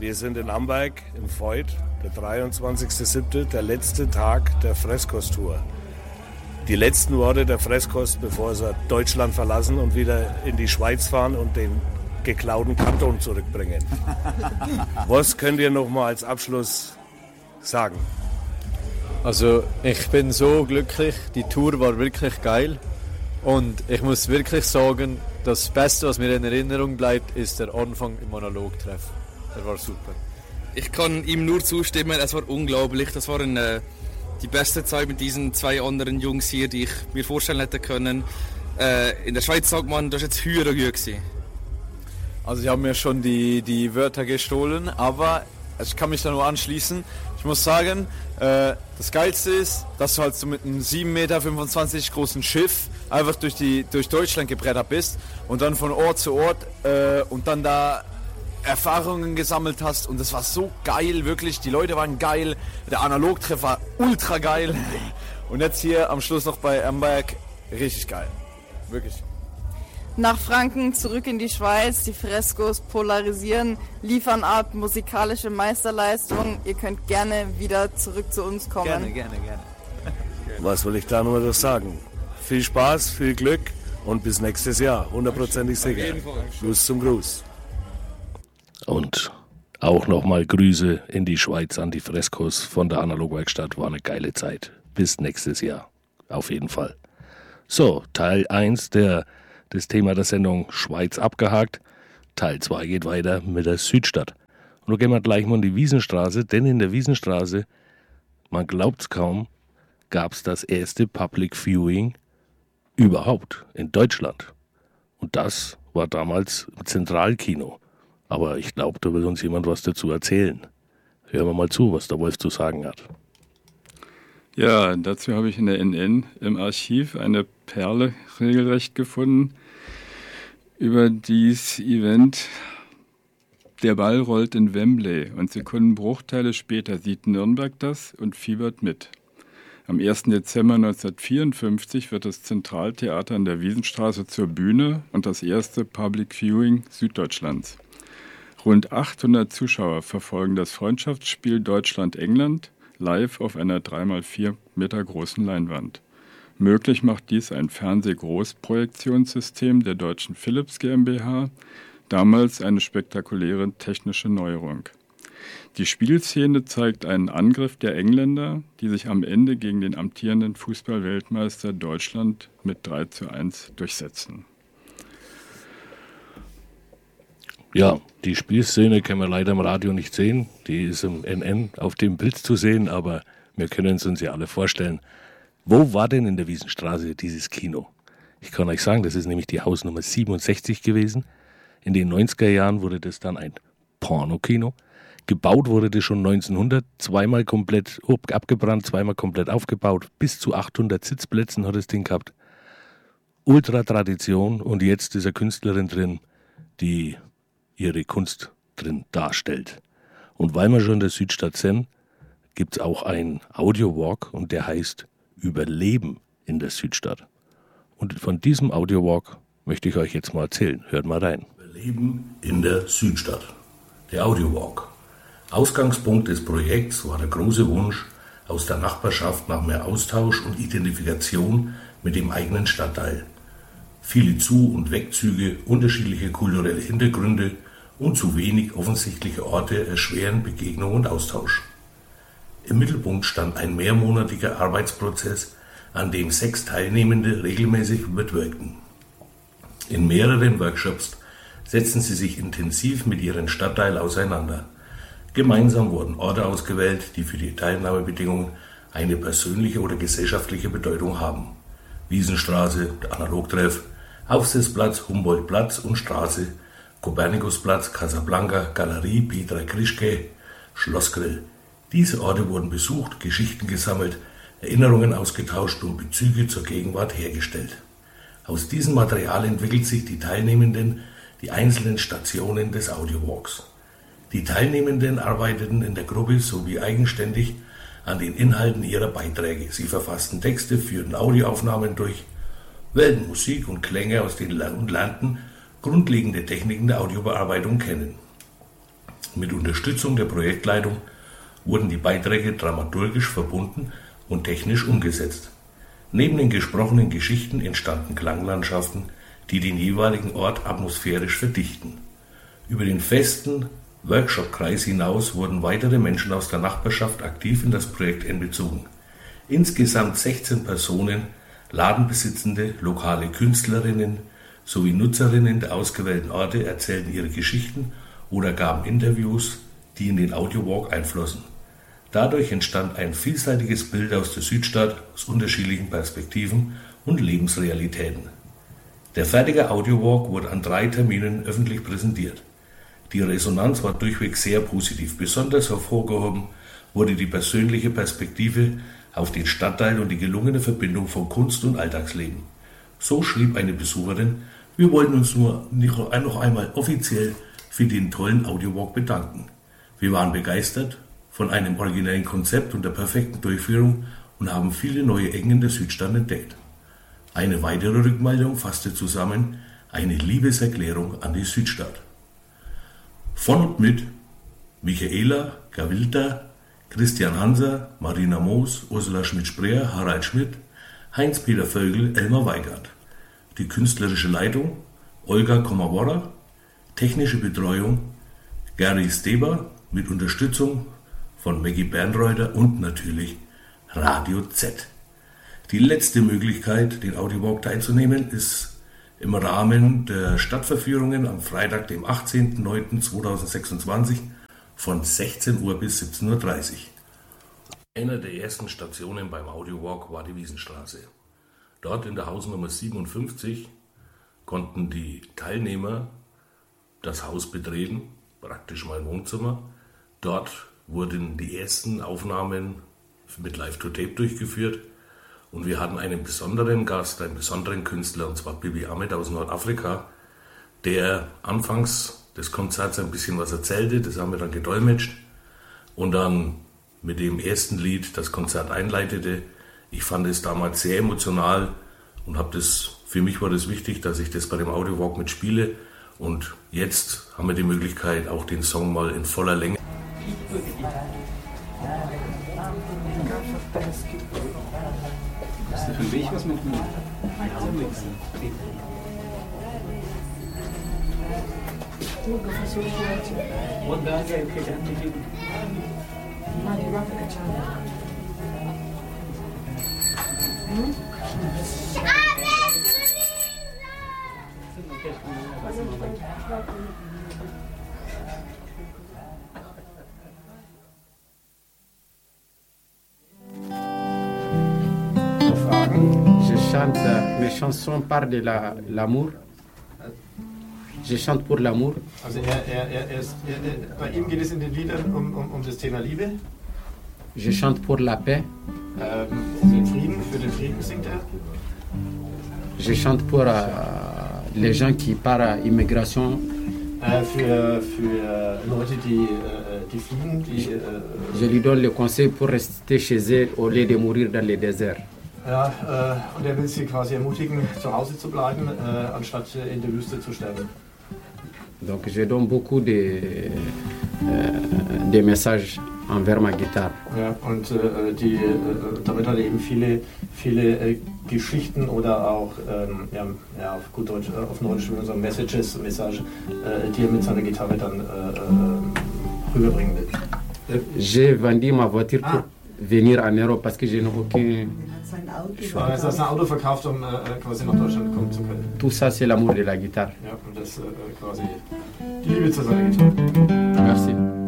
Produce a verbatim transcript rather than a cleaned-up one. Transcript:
Wir sind in Amberg im Voith, der dreiundzwanzigster siebter, der letzte Tag der Freskos-Tour. Die letzten Worte der Freskos, bevor sie Deutschland verlassen und wieder in die Schweiz fahren und den geklauten Kanton zurückbringen. Was könnt ihr noch mal als Abschluss sagen? Also ich bin so glücklich, die Tour war wirklich geil und ich muss wirklich sagen, das Beste, was mir in Erinnerung bleibt, ist der Anfang im Monologtreff. Der war super. Ich kann ihm nur zustimmen, es war unglaublich. Das war eine, die beste Zeit mit diesen zwei anderen Jungs hier, die ich mir vorstellen hätte können. Äh, in der Schweiz sagt man, das war jetzt höher gewesen. Also ich habe mir schon die, die Wörter gestohlen, aber ich kann mich da nur anschließen. Ich muss sagen, äh, das Geilste ist, dass du halt so mit einem sieben Meter fünfundzwanzig großen Schiff einfach durch, die, durch Deutschland gebrettert bist und dann von Ort zu Ort äh, und dann da Erfahrungen gesammelt hast und das war so geil, wirklich, die Leute waren geil, der Analogtreff war ultra geil und jetzt hier am Schluss noch bei Amberg, richtig geil, wirklich. Nach Franken zurück in die Schweiz, die Freskos polarisieren, liefern ab, musikalische Meisterleistung. Ihr könnt gerne wieder zurück zu uns kommen. Gerne, gerne, gerne. Was will ich da nur noch sagen? Viel Spaß, viel Glück und bis nächstes Jahr, hundertprozentig sicher. Gruß zum Gruß. Und auch nochmal Grüße in die Schweiz an die Freskos von der Analogwerkstatt. War eine geile Zeit. Bis nächstes Jahr. Auf jeden Fall. So, Teil eins der das Thema der Sendung Schweiz abgehakt. Teil zwei geht weiter mit der Südstadt. Und nun gehen wir gleich mal in die Wiesenstraße, denn in der Wiesenstraße, man glaubt's kaum, gab es das erste Public Viewing überhaupt in Deutschland. Und das war damals im Zentralkino. Aber ich glaube, da will uns jemand was dazu erzählen. Hören wir mal zu, was der Wolf zu sagen hat. Ja, dazu habe ich in der N N im Archiv eine Perle regelrecht gefunden über dieses Event. Der Ball rollt in Wembley und Sekundenbruchteile später sieht Nürnberg das und fiebert mit. Am ersten Dezember neunzehnhundertvierundfünfzig wird das Zentraltheater an der Wiesenstraße zur Bühne und das erste Public Viewing Süddeutschlands. Rund achthundert Zuschauer verfolgen das Freundschaftsspiel Deutschland-England live auf einer drei mal vier Meter großen Leinwand. Möglich macht dies ein Fernsehgroßprojektionssystem der deutschen Philips GmbH, damals eine spektakuläre technische Neuerung. Die Spielszene zeigt einen Angriff der Engländer, die sich am Ende gegen den amtierenden Fußballweltmeister Deutschland mit drei zu eins durchsetzen. Ja, die Spielszene können wir leider im Radio nicht sehen. Die ist im N N auf dem Bild zu sehen, aber wir können es uns ja alle vorstellen. Wo war denn in der Wiesenstraße dieses Kino? Ich kann euch sagen, das ist nämlich die Hausnummer siebenundsechzig gewesen. In den neunziger Jahren wurde das dann ein Pornokino. Gebaut wurde das schon neunzehnhundert, zweimal komplett abgebrannt, zweimal komplett aufgebaut. Bis zu achthundert Sitzplätzen hat das Ding gehabt. Ultra-Tradition und jetzt ist eine Künstlerin drin, die ihre Kunst drin darstellt. Und weil wir schon in der Südstadt sind, gibt es auch einen Audio-Walk und der heißt Überleben in der Südstadt. Und von diesem Audio-Walk möchte ich euch jetzt mal erzählen. Hört mal rein. Überleben in der Südstadt. Der Audio-Walk. Ausgangspunkt des Projekts war der große Wunsch aus der Nachbarschaft nach mehr Austausch und Identifikation mit dem eigenen Stadtteil. Viele Zu- und Wegzüge, unterschiedliche kulturelle Hintergründe und zu wenig offensichtliche Orte erschweren Begegnung und Austausch. Im Mittelpunkt stand ein mehrmonatiger Arbeitsprozess, an dem sechs Teilnehmende regelmäßig mitwirkten. In mehreren Workshops setzten sie sich intensiv mit ihrem Stadtteil auseinander. Gemeinsam wurden Orte ausgewählt, die für die Teilnahmebedingungen eine persönliche oder gesellschaftliche Bedeutung haben. Wiesenstraße, der Analogtreff, Aufsitzplatz, Humboldtplatz und Straße, Kopernikusplatz, Casablanca, Galerie, Petra Krischke, Schlossgrill. Diese Orte wurden besucht, Geschichten gesammelt, Erinnerungen ausgetauscht und Bezüge zur Gegenwart hergestellt. Aus diesem Material entwickelt sich die Teilnehmenden die einzelnen Stationen des Audiowalks. Die Teilnehmenden arbeiteten in der Gruppe sowie eigenständig an den Inhalten ihrer Beiträge. Sie verfassten Texte, führten Audioaufnahmen durch, wählten Musik und Klänge aus den und lernten grundlegende Techniken der Audiobearbeitung kennen. Mit Unterstützung der Projektleitung wurden die Beiträge dramaturgisch verbunden und technisch umgesetzt. Neben den gesprochenen Geschichten entstanden Klanglandschaften, die den jeweiligen Ort atmosphärisch verdichten. Über den festen Workshop-Kreis hinaus wurden weitere Menschen aus der Nachbarschaft aktiv in das Projekt einbezogen. Insgesamt sechzehn Personen, ladenbesitzende, lokale Künstlerinnen sowie Nutzerinnen der ausgewählten Orte erzählten ihre Geschichten oder gaben Interviews, die in den Audiowalk einflossen. Dadurch entstand ein vielseitiges Bild aus der Südstadt aus unterschiedlichen Perspektiven und Lebensrealitäten. Der fertige Audiowalk wurde an drei Terminen öffentlich präsentiert. Die Resonanz war durchweg sehr positiv. Besonders hervorgehoben wurde die persönliche Perspektive auf den Stadtteil und die gelungene Verbindung von Kunst und Alltagsleben. So schrieb eine Besucherin: Wir wollten uns nur noch einmal offiziell für den tollen Audiowalk bedanken. Wir waren begeistert von einem originellen Konzept und der perfekten Durchführung und haben viele neue Ecken in der Südstadt entdeckt. Eine weitere Rückmeldung fasste zusammen: eine Liebeserklärung an die Südstadt. Von und mit Michaela Gavilta, Christian Hanser, Marina Moos, Ursula Schmidt-Spreer, Harald Schmidt, Heinz-Peter Vögel, Elmar Weigand. Die künstlerische Leitung Olga Komawora, technische Betreuung Gary Steber mit Unterstützung von Maggie Bernreuter und natürlich Radio Z. Die letzte Möglichkeit, den Audiowalk teilzunehmen, ist im Rahmen der Stadtverführungen am Freitag, dem achtzehnten neunten zweitausendsechsundzwanzig von sechzehn Uhr bis siebzehn Uhr dreißig. Einer der ersten Stationen beim Audiowalk war die Wiesenstraße. Dort in der Hausnummer siebenundfünfzig konnten die Teilnehmer das Haus betreten, praktisch mein Wohnzimmer. Dort wurden die ersten Aufnahmen mit Live-to-Tape durchgeführt und wir hatten einen besonderen Gast, einen besonderen Künstler, und zwar Bibi Ahmed aus Nordafrika, der anfangs des Konzerts ein bisschen was erzählte, das haben wir dann gedolmetscht und dann mit dem ersten Lied das Konzert einleitete. Ich fand es damals sehr emotional und habe das, für mich war das wichtig, dass ich das bei dem Audiowalk mitspiele, und jetzt haben wir die Möglichkeit, auch den Song mal in voller Länge. Hast du für mich was mit mir? Je chante, mes chansons parlent de la, l'amour. Je chante pour l'amour. Also er, er, er, er ist, er, er, bei ihm geht es in den Liedern um, um, um das Thema Liebe. Je chante pour la paix. Ähm, den Frieden, für den Frieden singt er. Je chante pour euh, les gens qui partent immigration. Äh, für, für Leute, die, äh, die fliehen. Die, äh, Je lui donne le conseil pour rester chez eux au lieu de mourir dans le désert. Ja, äh, und er will sie quasi ermutigen, zu Hause zu bleiben, äh, anstatt in der Wüste zu sterben. Donc je donne beaucoup de, euh, de messages envers ma guitare. Ja, und äh, die, äh, damit hat er eben viele, viele äh, Geschichten oder auch, ähm, ja, ja, auf gut Deutsch, auf Neudeutsch so Messages, Message, äh, die er mit seiner Gitarre dann äh, äh, rüberbringen will. J'ai vendu ma voiture pour ah. venir en Europe parce que je n'ai aucun choix. Er hat sein Auto verkauft, um äh, quasi nach Deutschland kommen zu können. Tout ça c'est l'amour de la guitare. Ja, und das äh, quasi die Liebe zu seiner Gitarre. Merci.